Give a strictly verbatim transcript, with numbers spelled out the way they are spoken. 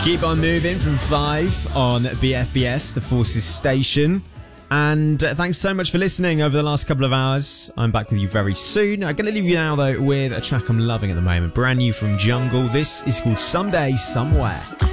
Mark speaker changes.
Speaker 1: Keep on moving from five on B F B S, the Forces station. And uh, thanks so much for listening over the last couple of hours. I'm back with you very soon. I'm going to leave you now, though, with a track I'm loving at the moment. Brand new from Jungle. This is called Someday, Somewhere.